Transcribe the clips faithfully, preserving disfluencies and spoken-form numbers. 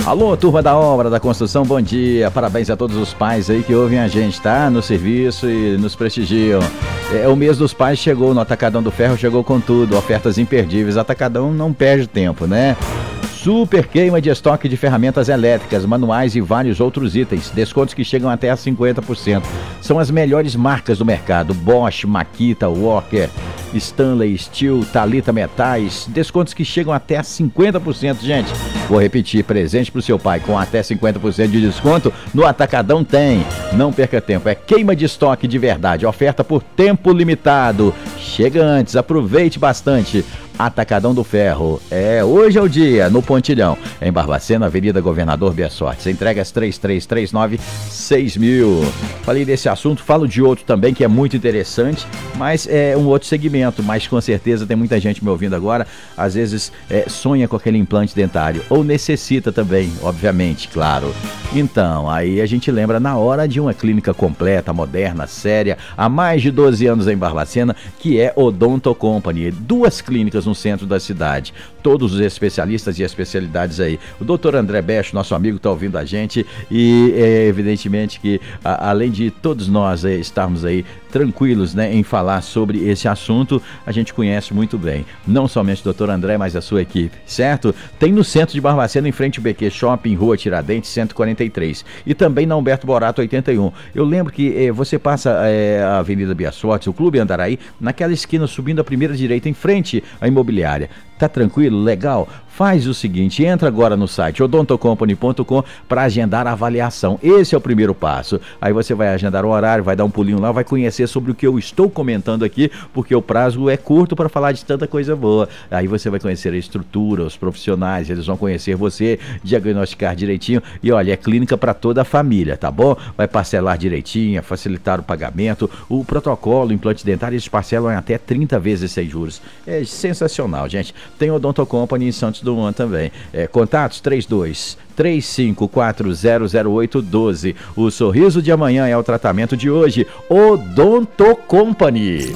Alô, turma da obra, da construção, bom dia. Parabéns a todos os pais aí que ouvem a gente, tá? No serviço e nos prestigiam. É, o mês dos pais chegou no Atacadão do Ferro, chegou com tudo, ofertas imperdíveis. Atacadão não perde tempo, né? Super queima de estoque de ferramentas elétricas, manuais e vários outros itens. Descontos que chegam até a cinquenta por cento. São as melhores marcas do mercado. Bosch, Makita, Walker, Stanley, Steel, Thalita Metais. Descontos que chegam até a cinquenta por cento, gente. Vou repetir, presente pro seu pai com até cinquenta por cento de desconto. No Atacadão tem. Não perca tempo, é queima de estoque de verdade. Oferta por tempo limitado. Chega antes, aproveite bastante. Atacadão do Ferro. É, hoje é o dia, no Pontilhão, em Barbacena, Avenida Governador Bia Sorte. Entregas três três três nove seis mil. Falei desse assunto, falo de outro também que é muito interessante, mas é um outro segmento, mas com certeza tem muita gente me ouvindo agora, às vezes é, sonha com aquele implante dentário, ou necessita também, obviamente, claro. Então, aí a gente lembra na hora de uma clínica completa, moderna, séria, há mais de doze anos em Barbacena, que é Odonto Company. Duas clínicas no centro da cidade, todos os especialistas e especialidades aí. O doutor André Becho, nosso amigo, está ouvindo a gente e é evidentemente que a, além de todos nós é, estarmos aí tranquilos, né, em falar sobre esse assunto, a gente conhece muito bem, não somente o doutor André, mas a sua equipe, certo? Tem no centro de Barbacena, em frente ao B Q Shopping, Rua Tiradentes, cento e quarenta e três, e também na Humberto Borato, oitenta e um. Eu lembro que eh, você passa eh, a Avenida Bia Sorte, o Clube Andaraí, naquela esquina subindo a primeira direita, em frente à imobiliária. Tá tranquilo? Legal? Faz o seguinte, entra agora no site odontocompany ponto com para agendar a avaliação. Esse é o primeiro passo. Aí você vai agendar o horário, vai dar um pulinho lá, vai conhecer sobre o que eu estou comentando aqui, porque o prazo é curto para falar de tanta coisa boa. Aí você vai conhecer a estrutura, os profissionais, eles vão conhecer você, diagnosticar direitinho. E olha, é clínica para toda a família, tá bom? Vai parcelar direitinho, facilitar o pagamento. O protocolo, implante dentário, eles parcelam em até trinta vezes sem juros. É sensacional, gente. Tem Odonto Company em Santos Dumont também. É, contatos três dois três cinco quatro zero zero oito um dois. O sorriso de amanhã é o tratamento de hoje. Odonto Company.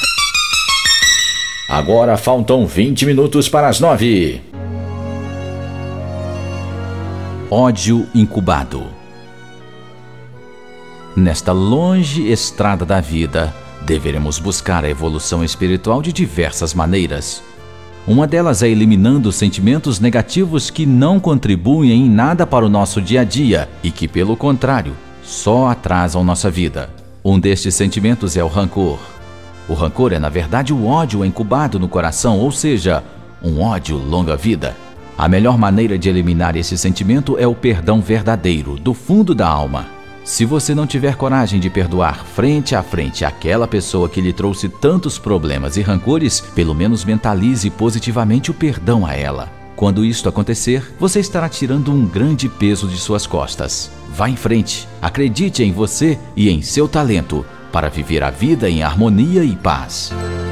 Agora faltam vinte minutos para as nove. Ódio incubado. Nesta longe estrada da vida, deveremos buscar a evolução espiritual de diversas maneiras. Uma delas é eliminando sentimentos negativos que não contribuem em nada para o nosso dia a dia e que, pelo contrário, só atrasam nossa vida. Um destes sentimentos é o rancor. O rancor é, na verdade, o ódio incubado no coração, ou seja, um ódio longa-vida. A melhor maneira de eliminar esse sentimento é o perdão verdadeiro, do fundo da alma. Se você não tiver coragem de perdoar frente a frente aquela pessoa que lhe trouxe tantos problemas e rancores, pelo menos mentalize positivamente o perdão a ela. Quando isto acontecer, você estará tirando um grande peso de suas costas. Vá em frente, acredite em você e em seu talento para viver a vida em harmonia e paz.